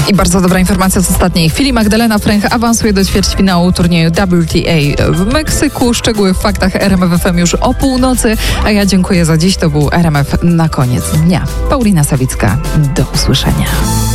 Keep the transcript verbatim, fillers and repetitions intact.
I bardzo dobra informacja z ostatniej chwili. Magdalena Fręch awansuje do ćwierćfinału turnieju W T A w Meksyku. Szczegóły w faktach R M F F M już o północy. A ja dziękuję za dziś. To był R M F na koniec dnia. Paulina Sawicka. Do usłyszenia.